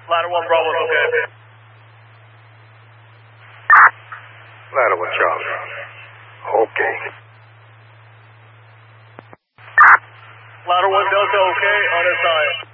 Ladder 1 Bravo is okay. Ladder 1 Charlie. Okay. Ladder 1 Delta okay, on his side.